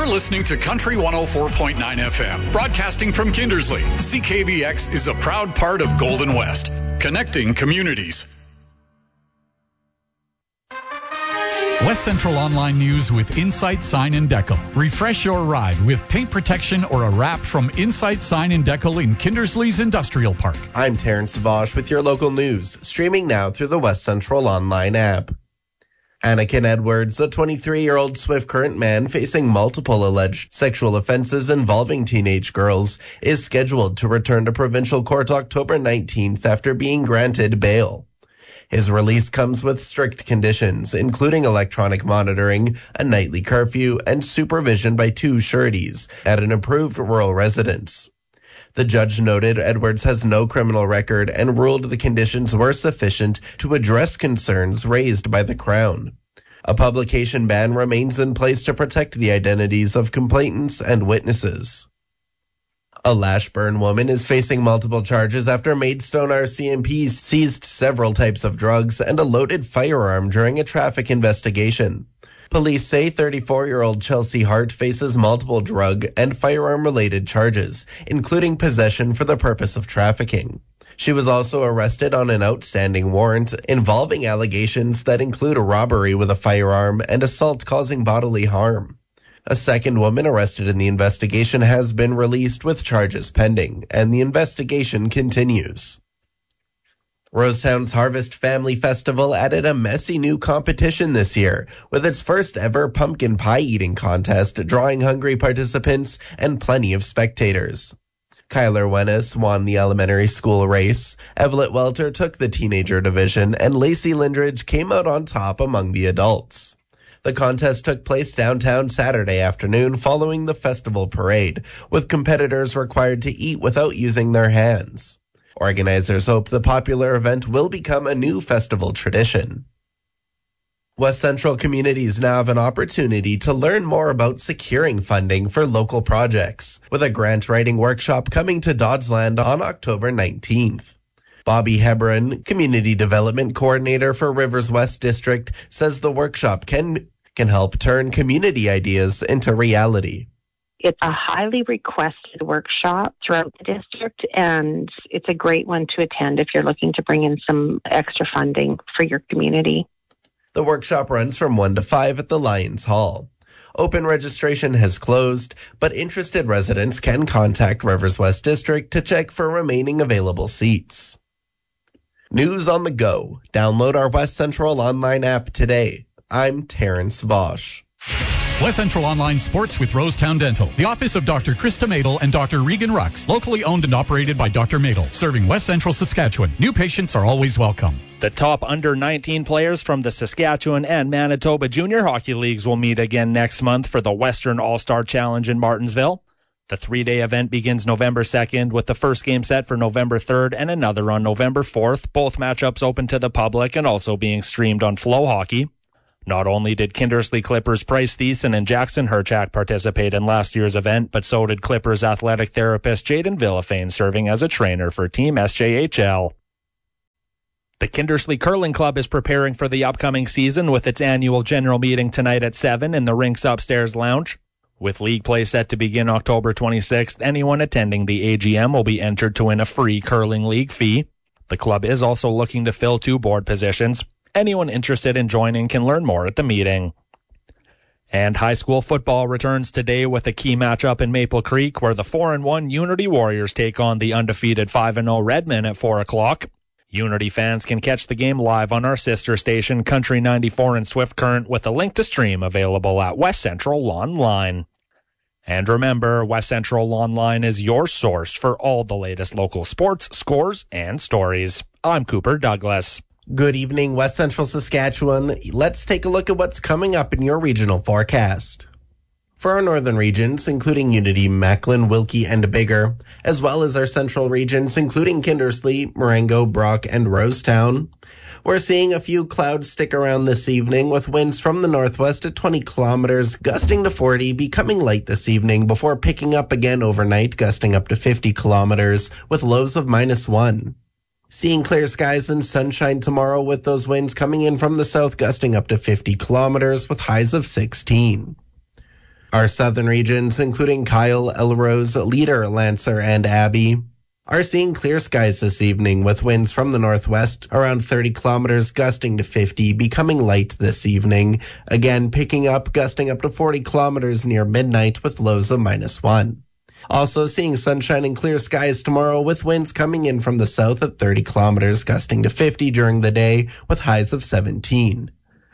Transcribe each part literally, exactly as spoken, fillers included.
You're listening to Country one oh four point nine F M, broadcasting from Kindersley. C K B X is a proud part of Golden West, connecting communities. West Central Online News with Insight Sign and Decal. Refresh your ride with paint protection or a wrap from Insight Sign and Decal in Kindersley's Industrial Park. I'm Terrence Vosh with your local news, streaming now through the West Central Online app. Anakin Edwards, a twenty-three-year-old Swift Current man facing multiple alleged sexual offenses involving teenage girls, is scheduled to return to provincial court October nineteenth after being granted bail. His release comes with strict conditions, including electronic monitoring, a nightly curfew, and supervision by two sureties at an approved rural residence. The judge noted Edwards has no criminal record and ruled the conditions were sufficient to address concerns raised by the Crown. A publication ban remains in place to protect the identities of complainants and witnesses. A Lashburn woman is facing multiple charges after Maidstone R C M P seized several types of drugs and a loaded firearm during a traffic investigation. Police say thirty-four-year-old Chelsea Hart faces multiple drug and firearm-related charges, including possession for the purpose of trafficking. She was also arrested on an outstanding warrant involving allegations that include a robbery with a firearm and assault causing bodily harm. A second woman arrested in the investigation has been released with charges pending, and the investigation continues. Rosetown's Harvest Family Festival added a messy new competition this year, with its first ever pumpkin pie eating contest drawing hungry participants and plenty of spectators. Kyler Wennis won the elementary school race, Evelyn Welter took the teenager division, and Lacey Lindridge came out on top among the adults. The contest took place downtown Saturday afternoon following the festival parade, with competitors required to eat without using their hands. Organizers hope the popular event will become a new festival tradition. West Central communities now have an opportunity to learn more about securing funding for local projects, with a grant writing workshop coming to Dodsland on October nineteenth. Bobby Hebron, Community Development Coordinator for Rivers West District, says the workshop can can help turn community ideas into reality. It's a highly requested workshop throughout the district, and it's a great one to attend if you're looking to bring in some extra funding for your community. The workshop runs from one to five at the Lions Hall. Open registration has closed, but interested residents can contact Rivers West District to check for remaining available seats. News on the go. Download our West Central Online app today. I'm Terrence Vosh. West Central Online Sports with Rosetown Dental. The office of Doctor Krista Madel and Doctor Regan Rux. Locally owned and operated by Doctor Madel. Serving West Central Saskatchewan. New patients are always welcome. The top under nineteen players from the Saskatchewan and Manitoba Junior Hockey Leagues will meet again next month for the Western All-Star Challenge in Martinsville. The three-day event begins November second with the first game set for November third and another on November fourth. Both matchups open to the public and also being streamed on Flow Hockey. Not only did Kindersley Clippers Price Thiessen and Jackson Herchak participate in last year's event, but so did Clippers athletic therapist Jaden Villafane serving as a trainer for Team S J H L. The Kindersley Curling Club is preparing for the upcoming season with its annual general meeting tonight at seven in the Rinks Upstairs Lounge. With league play set to begin October twenty-sixth, anyone attending the A G M will be entered to win a free curling league fee. The club is also looking to fill two board positions. Anyone interested in joining can learn more at the meeting. And high school football returns today with a key matchup in Maple Creek where the four and one Unity Warriors take on the undefeated five and oh Redmen at four o'clock. Unity fans can catch the game live on our sister station, Country ninety-four in Swift Current, with a link to stream available at West Central Online. And remember, West Central Online is your source for all the latest local sports, scores, and stories. I'm Cooper Douglas. Good evening, West Central Saskatchewan. Let's take a look at what's coming up in your regional forecast. For our northern regions, including Unity, Macklin, Wilkie, and Biggar, as well as our central regions, including Kindersley, Marengo, Brock, and Rosetown, we're seeing a few clouds stick around this evening with winds from the northwest at twenty kilometers, gusting to forty, becoming light this evening before picking up again overnight, gusting up to fifty kilometers with lows of minus one. Seeing clear skies and sunshine tomorrow with those winds coming in from the south, gusting up to fifty kilometers with highs of sixteen. Our southern regions, including Kyle, Elrose, Leader, Lancer, and Abbey, are seeing clear skies this evening with winds from the northwest around thirty kilometers gusting to fifty, becoming light this evening. Again, picking up, gusting up to forty kilometers near midnight with lows of minus one. Also seeing sunshine and clear skies tomorrow with winds coming in from the south at thirty kilometers gusting to fifty during the day with highs of seventeen.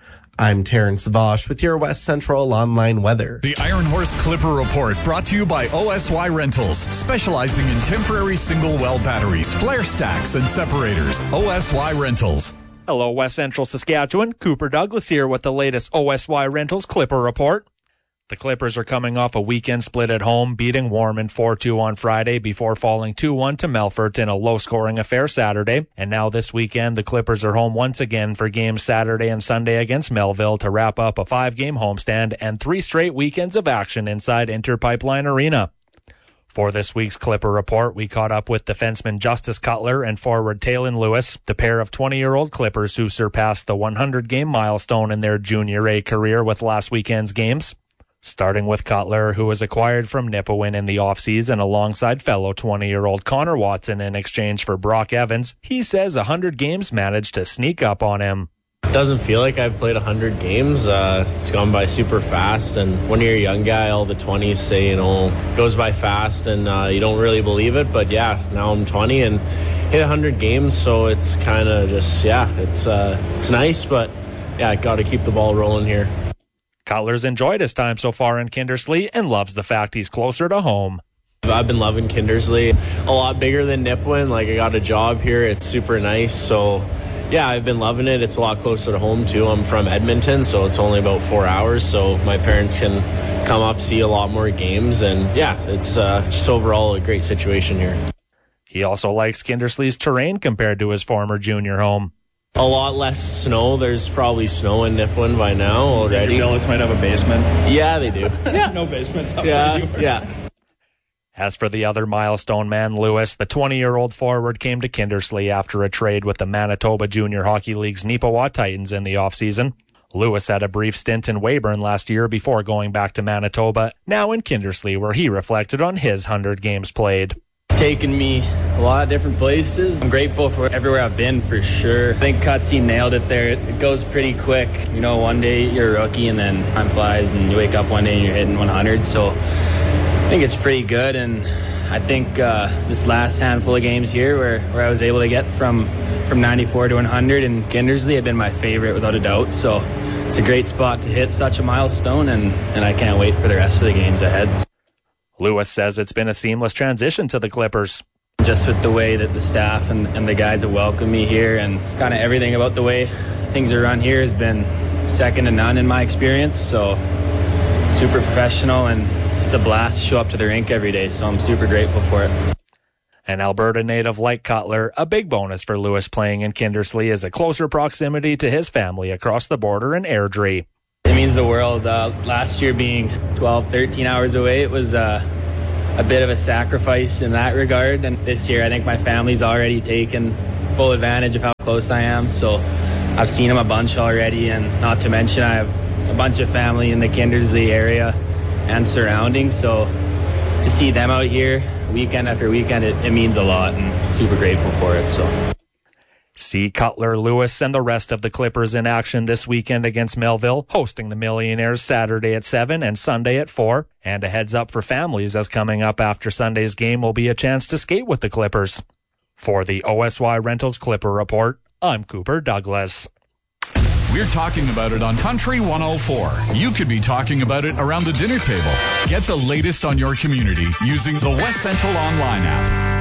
I'm Terrence Vosh with your West Central Online weather. The Iron Horse Clipper Report brought to you by O S Y Rentals, specializing in temporary single well batteries, flare stacks, and separators. O S Y Rentals. Hello, West Central Saskatchewan. Cooper Douglas here with the latest O S Y Rentals Clipper Report. The Clippers are coming off a weekend split at home, beating Warman four two on Friday before falling two one to Melfort in a low-scoring affair Saturday. And now this weekend, the Clippers are home once again for games Saturday and Sunday against Melville to wrap up a five-game homestand and three straight weekends of action inside Interpipeline Arena. For this week's Clipper Report, we caught up with defenseman Justice Cutler and forward Taylon Lewis, the pair of twenty-year-old Clippers who surpassed the one hundred game milestone in their Junior A career with last weekend's games. Starting with Cutler, who was acquired from Nipawin in the offseason alongside fellow twenty-year-old Connor Watson in exchange for Brock Evans, he says one hundred games managed to sneak up on him. It doesn't feel like I've played one hundred games. Uh, it's gone by super fast, and when you're a young guy, all the twenties say, you know, it goes by fast, and uh, you don't really believe it, but yeah, now I'm twenty and hit one hundred games, so it's kind of just, yeah, it's, uh, it's nice, but yeah, I got to keep the ball rolling here. Cutler's enjoyed his time so far in Kindersley and loves the fact he's closer to home. I've been loving Kindersley. A lot bigger than Nipawin. Like, I got a job here. It's super nice. So, yeah, I've been loving it. It's a lot closer to home, too. I'm from Edmonton, so it's only about four hours. So my parents can come up, see a lot more games. And, yeah, it's uh, just overall a great situation here. He also likes Kindersley's terrain compared to his former junior home. A lot less snow. There's probably snow in Nipawin by now already. Your Billets might have a basement. Yeah, they do. Yeah, no basements up yeah, anywhere. Yeah. As for the other milestone man, Lewis, the twenty-year-old forward came to Kindersley after a trade with the Manitoba Junior Hockey League's Neepawa Titans in the offseason. Lewis had a brief stint in Weyburn last year before going back to Manitoba, now in Kindersley, where he reflected on his one hundred games played. Taken me a lot of different places. I'm grateful for everywhere I've been, for sure. I think Cutsy nailed it there. It, it goes pretty quick. You know, one day you're a rookie and then time flies and you wake up one day and you're hitting one hundred. So I think it's pretty good. And I think uh, this last handful of games here where, where I was able to get from, from ninety-four to one hundred in Kindersley have been my favorite without a doubt. So it's a great spot to hit such a milestone, and, and I can't wait for the rest of the games ahead. Lewis says it's been a seamless transition to the Clippers. Just with the way that the staff and, and the guys have welcomed me here, and kind of everything about the way things are run here has been second to none in my experience. So super professional, and it's a blast to show up to the rink every day. So I'm super grateful for it. An Alberta native like Cutler, a big bonus for Lewis playing in Kindersley is a closer proximity to his family across the border in Airdrie. It means the world. Uh, last year being twelve, thirteen hours away, it was uh, a bit of a sacrifice in that regard. And this year, I think my family's already taken full advantage of how close I am. So I've seen them a bunch already. And not to mention, I have a bunch of family in the Kindersley area and surrounding. So to see them out here weekend after weekend, it, it means a lot, and super grateful for it. So. See Cutler, Lewis, and the rest of the Clippers in action this weekend against Melville, hosting the Millionaires Saturday at seven and Sunday at four. And a heads up for families, as coming up after Sunday's game will be a chance to skate with the Clippers. For the O S Y Rentals Clipper Report, I'm Cooper Douglas. We're talking about it on Country one oh four. You could be talking about it around the dinner table. Get the latest on your community using the West Central Online app.